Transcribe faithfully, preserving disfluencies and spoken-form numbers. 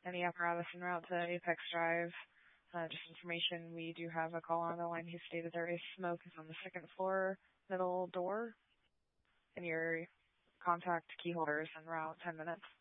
any apparatus en route to Apex Drive. Uh, just information, we do have a call on the line who stated there is smoke is on the second floor, middle door, and your contact key holder is en route ten minutes.